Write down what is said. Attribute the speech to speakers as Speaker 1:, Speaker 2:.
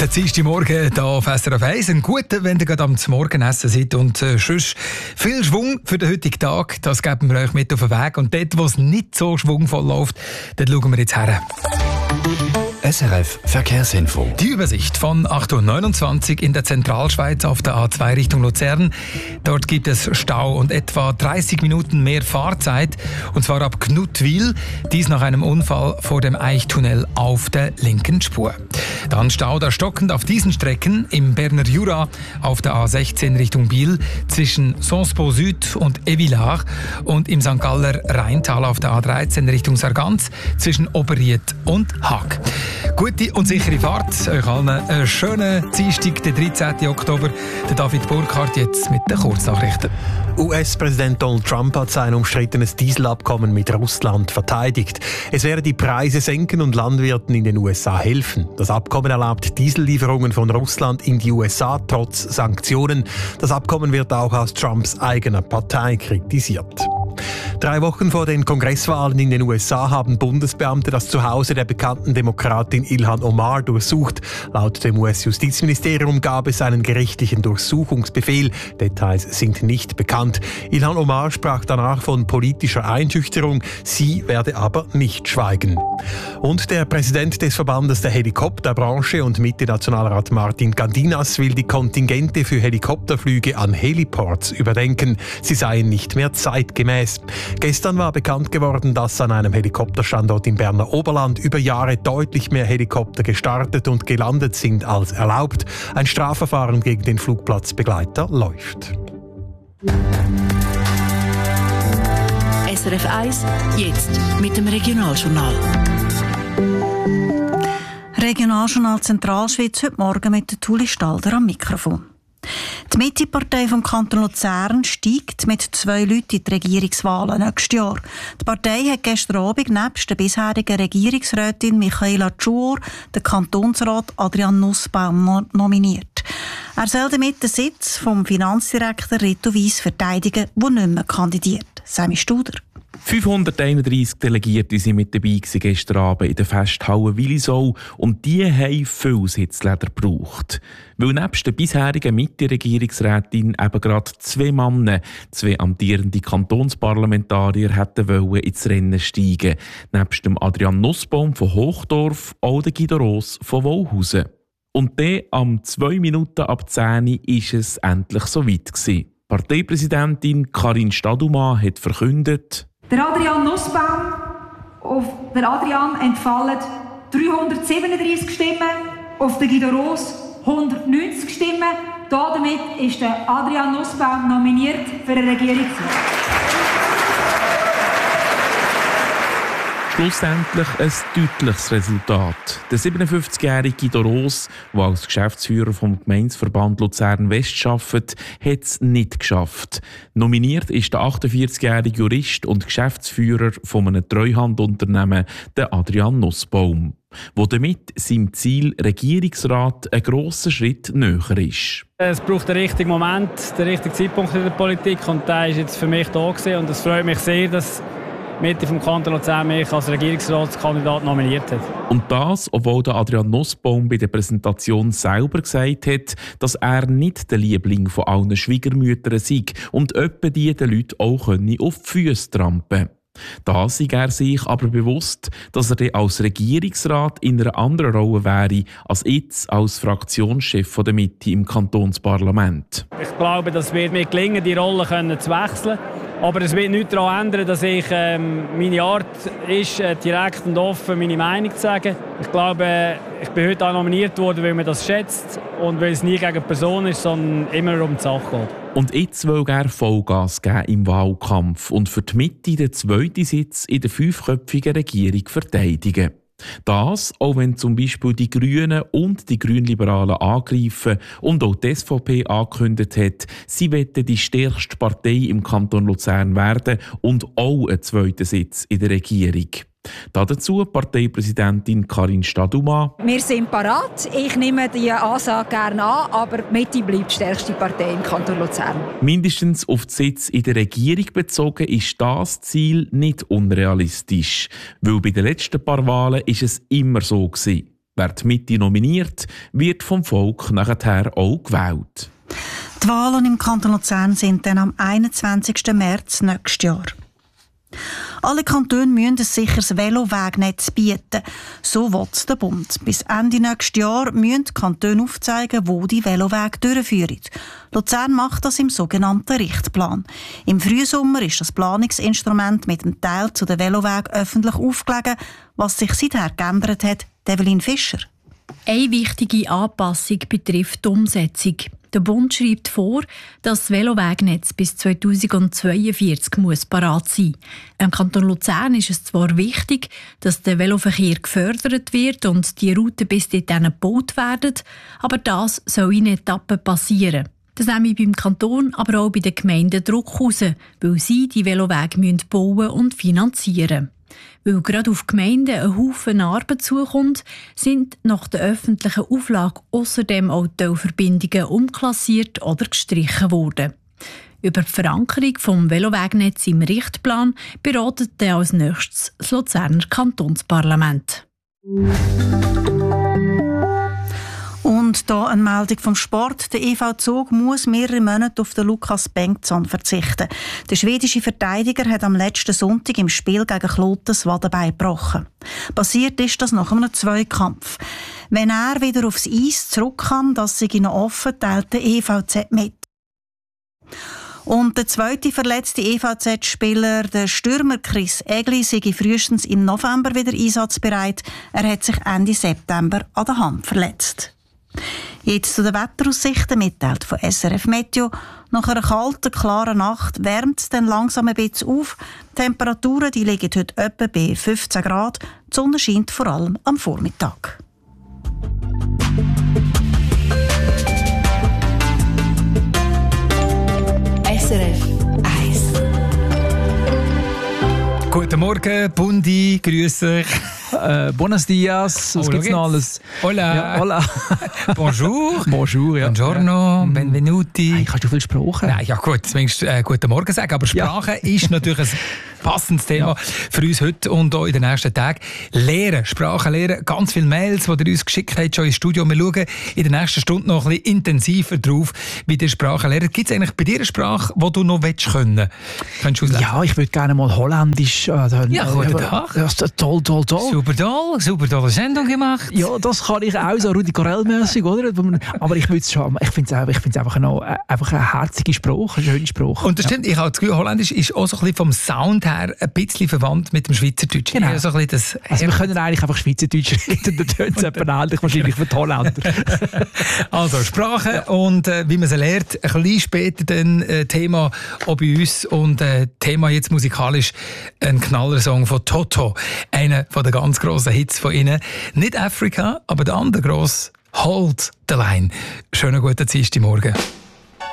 Speaker 1: Der Dienstagmorgen hier auf SRF 1. Ein guter, wenn ihr gerade am Morgenessen seid. Und sonst viel Schwung für den heutigen Tag. Das geben wir euch mit auf den Weg. Und dort, wo es nicht so schwungvoll läuft, dort schauen wir jetzt her.
Speaker 2: SRF Verkehrsinfo.
Speaker 1: Die Übersicht von 8.29 Uhr in der Zentralschweiz auf der A2 Richtung Luzern. Dort gibt es Stau und etwa 30 Minuten mehr Fahrzeit. Und zwar ab Knutwil. Dies nach einem Unfall vor dem Eichtunnel auf der linken Spur. Dann Stau da stockend auf diesen Strecken im Berner Jura auf der A16 Richtung Biel zwischen Sonspo Süd und Evillard und im St. Galler Rheintal auf der A13 Richtung Sargans zwischen Oberried und Haag. Gute und sichere Fahrt. Euch allen einen schönen Dienstag, den 13. Oktober. Der David Burkhardt jetzt mit den Kurznachrichten.
Speaker 3: US-Präsident Donald Trump hat sein umstrittenes Dieselabkommen mit Russland verteidigt. Es werde die Preise senken und Landwirten in den USA helfen. Das Abkommen erlaubt Diesellieferungen von Russland in die USA trotz Sanktionen. Das Abkommen wird auch aus Trumps eigener Partei kritisiert. 3 Wochen vor den Kongresswahlen in den USA haben Bundesbeamte das Zuhause der bekannten Demokratin Ilhan Omar durchsucht. Laut dem US-Justizministerium gab es einen gerichtlichen Durchsuchungsbefehl. Details sind nicht bekannt. Ilhan Omar sprach danach von politischer Einschüchterung. Sie werde aber nicht schweigen. Und der Präsident des Verbandes der Helikopterbranche und Mitte-Nationalrat Martin Gandinas will die Kontingente für Helikopterflüge an Heliports überdenken. Sie seien nicht mehr zeitgemäß. Gestern war bekannt geworden, dass an einem Helikopterstandort im Berner Oberland über Jahre deutlich mehr Helikopter gestartet und gelandet sind als erlaubt. Ein Strafverfahren gegen den Flugplatzbegleiter läuft.
Speaker 4: SRF 1, jetzt mit dem Regionaljournal.
Speaker 5: Regionaljournal Zentralschweiz heute Morgen mit der Tuli Stalder am Mikrofon. Die Mitte-Partei vom Kanton Luzern steigt mit 2 Leuten in die Regierungswahlen nächstes Jahr. Die Partei hat gestern Abend nebst der bisherigen Regierungsrätin Michaela Tschur den Kantonsrat Adrian Nussbaum nominiert. Er soll damit den Sitz vom Finanzdirektor Reto Weiss verteidigen, der nicht mehr kandidiert. Sammy Studer.
Speaker 6: 531 Delegierte waren mit dabei gestern Abend in der Festhalle Willisau und die haben viel Sitzleder gebraucht. Weil nebst der bisherigen Mitte-Regierungsrätin eben gerade 2 Männer, 2 amtierende Kantonsparlamentarier hätten wollen ins Rennen steigen. Nebst dem Adrian Nussbaum von Hochdorf auch der Guido Ross von Wohlhausen. Und dann am 2 Minuten ab 10 Uhr war es endlich soweit gewesen. Parteipräsidentin Karin Stadumann hat verkündet:
Speaker 7: Der Adrian Nussbaum, auf der Adrian entfallen 337 Stimmen, auf den Guido Ross 190 Stimmen. Damit ist der Adrian Nussbaum nominiert für den Regierungssitz.
Speaker 6: Schlussendlich ein deutliches Resultat. Der 57-jährige Guido Ross, der als Geschäftsführer vom Gemeindeverband Luzern West arbeitet, hat es nicht geschafft. Nominiert ist der 48-jährige Jurist und Geschäftsführer von einem Treuhandunternehmen, der Adrian Nussbaum, wo damit seinem Ziel Regierungsrat einen grossen Schritt näher ist.
Speaker 8: Es braucht den richtigen Moment, den richtigen Zeitpunkt in der Politik und der ist jetzt für mich da gewesen. Und es freut mich sehr, dass Mitte vom Kanton Luzern mich als Regierungsratskandidat nominiert hat.
Speaker 6: Und das, obwohl der Adrian Nussbaum bei der Präsentation selber gesagt hat, dass er nicht der Liebling von allen Schwiegermüttern sei und öppe die den Leuten auch auf die Füße trampen. Da sei er sich aber bewusst, dass er dann als Regierungsrat in einer anderen Rolle wäre als jetzt als Fraktionschef der Mitte im Kantonsparlament.
Speaker 8: Ich glaube, das wird mir gelingen, die Rolle zu wechseln. Aber es wird nichts daran ändern, dass ich meine Art ist, direkt und offen meine Meinung zu sagen. Ich glaube, ich bin heute auch nominiert worden, weil man das schätzt und weil es nie gegen die Person ist, sondern immer um die Sache geht.
Speaker 6: Und jetzt will er Vollgas geben im Wahlkampf und für die Mitte den 2. Sitz in der 5-köpfigen Regierung verteidigen. Das, auch wenn zum Beispiel die Grünen und die Grünliberalen angreifen und auch die SVP angekündigt hat, sie wollen die stärkste Partei im Kanton Luzern werden und auch einen 2. Sitz in der Regierung. Dazu Parteipräsidentin Karin Stadumann.
Speaker 9: Wir sind parat. Ich nehme die Ansage gerne an, aber die Mitte bleibt die stärkste Partei im Kanton Luzern.
Speaker 6: Mindestens auf den Sitz in der Regierung bezogen ist das Ziel nicht unrealistisch. Weil bei den letzten paar Wahlen ist es immer so gewesen. Wer die Mitte nominiert, wird vom Volk nachher auch gewählt.
Speaker 5: Die Wahlen im Kanton Luzern sind dann am 21. März nächstes Jahr. Alle Kantone müssen ein sicheres Velowegnetz bieten. So will es der Bund. Bis Ende nächstes Jahr müssen die Kantone aufzeigen, wo die Velowege durchführen. Luzern macht das im sogenannten Richtplan. Im Frühsommer ist das Planungsinstrument mit dem Teil zu den Velowegen öffentlich aufgelegt. Was sich seither geändert hat, Evelyn Fischer.
Speaker 10: Eine wichtige Anpassung betrifft die Umsetzung. Der Bund schreibt vor, dass das Velowegnetz bis 2042 parat sein muss. Im Kanton Luzern ist es zwar wichtig, dass der Veloverkehr gefördert wird und die Routen bis dorthin gebaut werden, aber das soll in Etappen passieren. Das nehme beim Kanton, aber auch bei den Gemeinden Druck raus, weil sie die Velowege bauen und finanzieren müssen. Weil gerade auf Gemeinden ein Haufen Arbeit zukommt, sind nach der öffentlichen Auflage ausserdem auch Teilverbindungen umklassiert oder gestrichen worden. Über die Verankerung des Velowegnetzes im Richtplan beratet als nächstes das Luzerner Kantonsparlament.
Speaker 5: Und da eine Meldung vom Sport. Der EV Zug muss mehrere Monate auf den Lukas Bengtsson verzichten. Der schwedische Verteidiger hat am letzten Sonntag im Spiel gegen Kloten das Wadenbein gebrochen. Passiert ist das nach einem Zweikampf. Wenn er wieder aufs Eis zurück kann, das sei noch offen, teilt der EVZ mit. Und der zweite verletzte EVZ-Spieler, der Stürmer Chris Egli, sei frühestens im November wieder einsatzbereit. Er hat sich Ende September an der Hand verletzt. Jetzt zu den Wetteraussichten, mitteilt von SRF Meteo. Nach einer kalten, klaren Nacht wärmt es dann langsam ein bisschen auf. Die Temperaturen die liegen heute etwa bei 15 Grad. Die Sonne scheint vor allem am Vormittag.
Speaker 4: SRF 1.
Speaker 1: Guten Morgen, Bundi, grüße euch.
Speaker 11: Buenos dias, was gibt's noch alles?
Speaker 1: Hola.
Speaker 11: Ja, hola.
Speaker 1: Bonjour.
Speaker 11: Bonjour, ja.
Speaker 1: Buongiorno, benvenuti.
Speaker 11: Hey, kannst du viel Sprache?
Speaker 1: Nein, ja gut, zumindest guten Morgen sagen, aber Sprache ist natürlich ein passendes Thema für uns heute und auch in den nächsten Tagen. Lehren, Sprache lehren, ganz viele Mails, die ihr uns geschickt habt, schon ins Studio. Wir schauen in der nächsten Stunde noch ein bisschen intensiver drauf, wie ihr Sprache lernt. Gibt es eigentlich bei dir eine Sprache, die du noch können willst? Kannst du
Speaker 11: ja, ich würde gerne mal Holländisch.
Speaker 1: Ja, guten Tag.
Speaker 11: Toll.
Speaker 1: Super tolle Sendung gemacht.
Speaker 11: Ja, das kann ich auch so Rudi Carell-mässig, oder? Aber ich finde es einfach eine herzige Sprache, eine schöne Sprache.
Speaker 1: Und das stimmt, ich habe das Gefühl, Holländisch ist auch so ein bisschen vom Sound her ein bisschen verwandt mit dem Schweizerdeutsch.
Speaker 11: Genau.
Speaker 1: So ein bisschen
Speaker 11: wir können eigentlich einfach Schweizerdeutsch reden, dann tönt es ähnlich wahrscheinlich für die Holländer.
Speaker 1: Also Sprache und wie man sie lernt, ein bisschen später dann Thema auch bei uns und Thema jetzt musikalisch ein Knallersong von Toto, einer von den ganz grossen Hits von ihnen. Nicht Africa, aber der andere grosse Hold the Line. Schönen guten Dienstagmorgen.